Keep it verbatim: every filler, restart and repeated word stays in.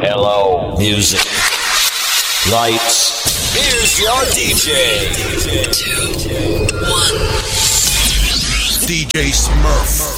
Hello. Music. Lights. Here's your D J. Two, one. D J Smurf.